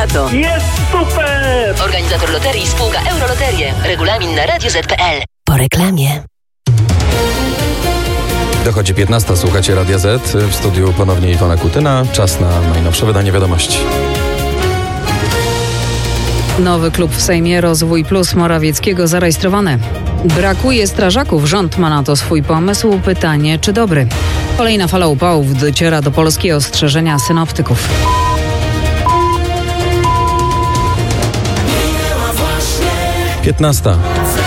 lato. Jest super! Organizator loterii spółka Euroloterie. Regulamin na radioz.pl. Po reklamie. Dochodzi 15, słuchacie Radia Z. W studiu ponownie Iwona Kutyna. Czas na najnowsze wydanie wiadomości. Nowy klub w Sejmie Rozwój Plus Morawieckiego zarejestrowany. Brakuje strażaków. Rząd ma na to swój pomysł. Pytanie, czy dobry? Kolejna fala upałów dociera do Polski. Ostrzeżenia synoptyków. Piętnasta.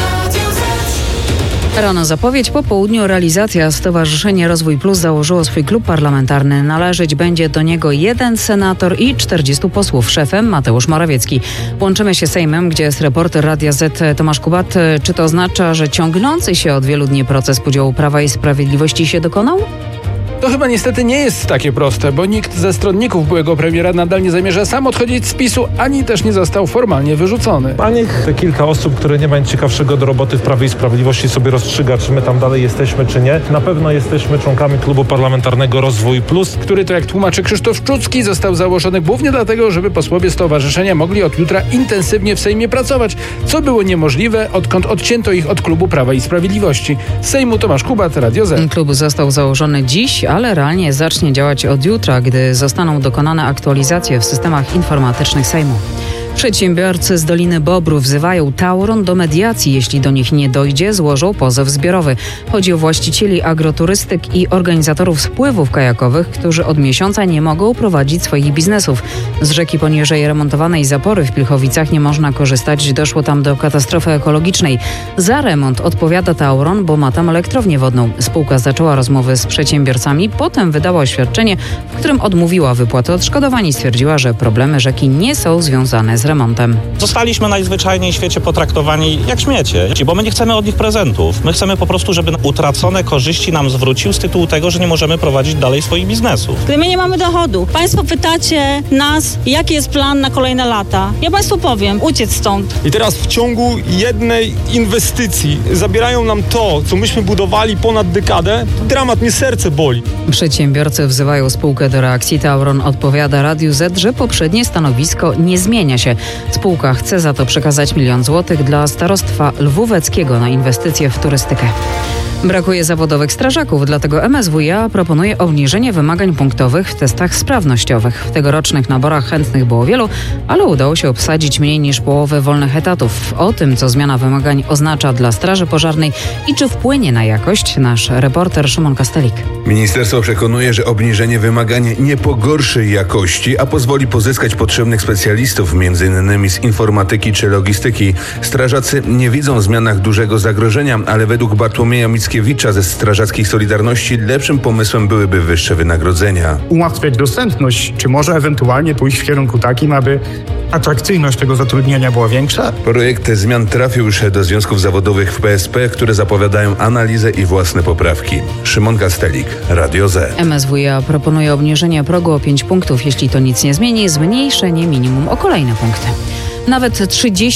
Rano zapowiedź, po południu realizacja. Stowarzyszenie Rozwój Plus założyło swój klub parlamentarny. Należeć będzie do niego 1 senator i 40 posłów. Szefem Mateusz Morawiecki. Łączymy się z Sejmem, gdzie jest reporter Radia Z Tomasz Kubat. Czy to oznacza, że ciągnący się od wielu dni proces podziału Prawa i Sprawiedliwości się dokonał? To chyba niestety nie jest takie proste, bo nikt ze stronników byłego premiera nadal nie zamierza sam odchodzić z PiS-u, ani też nie został formalnie wyrzucony. A niech te kilka osób, które nie ma nic ciekawszego do roboty w Prawie i Sprawiedliwości, sobie rozstrzyga, czy my tam dalej jesteśmy, czy nie. Na pewno jesteśmy członkami klubu parlamentarnego Rozwój Plus, który to, jak tłumaczy Krzysztof Szczucki, został założony głównie dlatego, żeby posłowie stowarzyszenia mogli od jutra intensywnie w Sejmie pracować, co było niemożliwe, odkąd odcięto ich od klubu Prawa i Sprawiedliwości. Z Sejmu Tomasz Kubat, Radio Z. Klub został założony dziś, ale realnie zacznie działać od jutra, gdy zostaną dokonane aktualizacje w systemach informatycznych Sejmu. Przedsiębiorcy z Doliny Bobrów wzywają Tauron do mediacji. Jeśli do nich nie dojdzie, złożą pozew zbiorowy. Chodzi o właścicieli agroturystyk i organizatorów spływów kajakowych, którzy od miesiąca nie mogą prowadzić swoich biznesów. Z rzeki poniżej remontowanej zapory w Pilchowicach nie można korzystać. Doszło tam do katastrofy ekologicznej. Za remont odpowiada Tauron, bo ma tam elektrownię wodną. Spółka zaczęła rozmowy z przedsiębiorcami, potem wydała oświadczenie, w którym odmówiła wypłaty odszkodowań i stwierdziła, że problemy rzeki nie są związane z remontem. Zostaliśmy najzwyczajniej w świecie potraktowani jak śmiecie, bo my nie chcemy od nich prezentów. My chcemy po prostu, żeby utracone korzyści nam zwrócił z tytułu tego, że nie możemy prowadzić dalej swoich biznesów. Gdy my nie mamy dochodu, państwo pytacie nas, jaki jest plan na kolejne lata. Ja państwu powiem, uciec stąd. I teraz w ciągu jednej inwestycji zabierają nam to, co myśmy budowali ponad dekadę. Dramat, mnie serce boli. Przedsiębiorcy wzywają spółkę do reakcji. Tauron odpowiada Radiu Z, że poprzednie stanowisko nie zmienia się. Spółka chce za to przekazać 1 000 000 złotych dla starostwa lwóweckiego na inwestycje w turystykę. Brakuje zawodowych strażaków, dlatego MSWiA proponuje obniżenie wymagań punktowych w testach sprawnościowych. W tegorocznych naborach chętnych było wielu, ale udało się obsadzić mniej niż połowę wolnych etatów. O tym, co zmiana wymagań oznacza dla Straży Pożarnej i czy wpłynie na jakość, nasz reporter Szymon Kastelik. Ministerstwo przekonuje, że obniżenie wymagań nie pogorszy jakości, a pozwoli pozyskać potrzebnych specjalistów, m.in. z informatyki czy logistyki. Strażacy nie widzą w zmianach dużego zagrożenia, ale według Bartłomieja Mickiewicza ze Strażackiej Solidarności lepszym pomysłem byłyby wyższe wynagrodzenia. Ułatwiać dostępność, czy może ewentualnie pójść w kierunku takim, aby atrakcyjność tego zatrudnienia była większa? Projekt zmian trafił już do związków zawodowych w PSP, które zapowiadają analizę i własne poprawki. Szymon Kastelik, Radio Z. MSWiA proponuje obniżenie progu o 5 punktów. Jeśli to nic nie zmieni, zmniejszenie minimum o kolejne punkty. Nawet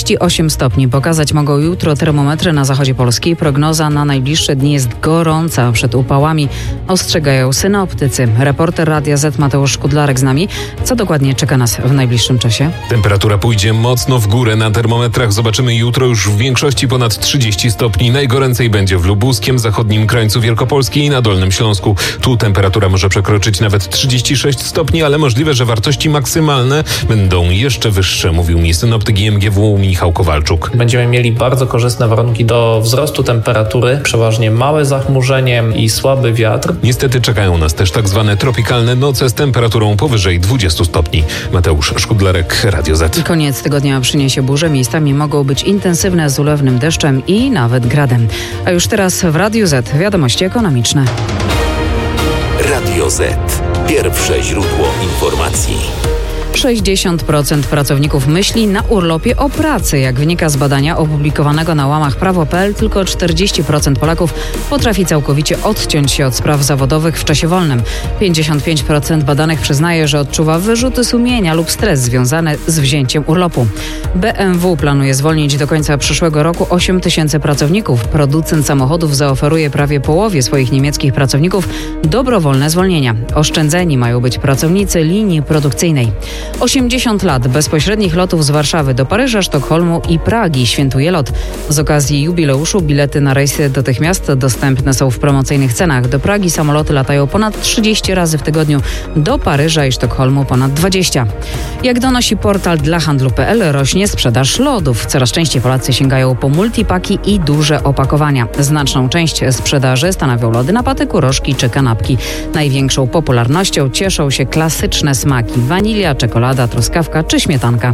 38 stopni pokazać mogą jutro termometry na zachodzie Polski. Prognoza na najbliższe dni jest gorąca. Przed upałami ostrzegają synoptycy. Reporter Radia Z Mateusz Kudlarek z nami. Co dokładnie czeka nas w najbliższym czasie? Temperatura pójdzie mocno w górę. Na termometrach zobaczymy jutro już w większości ponad 30 stopni. Najgoręcej będzie w lubuskiem, zachodnim krańcu Wielkopolski i na Dolnym Śląsku. Tu temperatura może przekroczyć nawet 36 stopni, ale możliwe, że wartości maksymalne będą jeszcze wyższe, mówił mi synoptyk IMGW Michał Kowalczuk. Będziemy mieli bardzo korzystne warunki do wzrostu temperatury, przeważnie małe zachmurzenie i słaby wiatr. Niestety czekają nas też tak zwane tropikalne noce z temperaturą powyżej 20 stopni. Mateusz Szkudlarek, Radio Z. Koniec tygodnia przyniesie burze. Miejscami mogą być intensywne z ulewnym deszczem i nawet gradem. A już teraz w Radiu Z wiadomości ekonomiczne. Radio Z. Pierwsze źródło informacji. 60% pracowników myśli na urlopie o pracy. Jak wynika z badania opublikowanego na łamach prawo.pl, tylko 40% Polaków potrafi całkowicie odciąć się od spraw zawodowych w czasie wolnym. 55% badanych przyznaje, że odczuwa wyrzuty sumienia lub stres związany z wzięciem urlopu. BMW planuje zwolnić do końca przyszłego roku 8 000 pracowników. Producent samochodów zaoferuje prawie połowie swoich niemieckich pracowników dobrowolne zwolnienia. Oszczędzeni mają być pracownicy linii produkcyjnej. 80 lat bezpośrednich lotów z Warszawy do Paryża, Sztokholmu i Pragi świętuje LOT. Z okazji jubileuszu bilety na rejsy do tych miast dostępne są w promocyjnych cenach. Do Pragi samoloty latają ponad 30 razy w tygodniu, do Paryża i Sztokholmu ponad 20. Jak donosi portal dlahandlu.pl, rośnie sprzedaż lodów. Coraz częściej Polacy sięgają po multipaki i duże opakowania. Znaczną część sprzedaży stanowią lody na patyku, rożki czy kanapki. Największą popularnością cieszą się klasyczne smaki: wanilia, czekolada, truskawka czy śmietanka.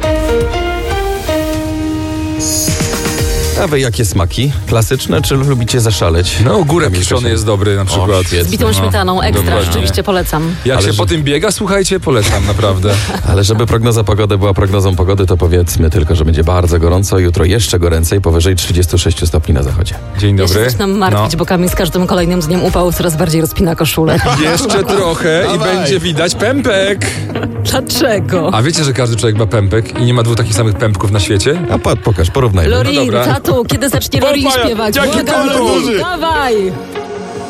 A wy jakie smaki? Klasyczne, czy lubicie zaszaleć? No, ogórek kiszony jest dobry na przykład. Z bitą śmietaną, ekstra, rzeczywiście polecam. Jak się po tym biega, słuchajcie, polecam, naprawdę. Ale żeby prognoza pogody była prognozą pogody, to powiedzmy tylko, że będzie bardzo gorąco. Jutro jeszcze goręcej, powyżej 36 stopni na zachodzie. Dzień dobry. Ja się zaczynam martwić, bo Kamil z każdym kolejnym dniem upału coraz bardziej rozpina koszulę. Jeszcze trochę i będzie widać pępek. Dlaczego? A wiecie, że każdy człowiek ma pępek i nie ma dwóch takich samych pępków na świecie? A pokaż, porównajmy. Lorin, tatu, kiedy zacznie Lorin śpiewać? Jaki kolor duży! Dawaj!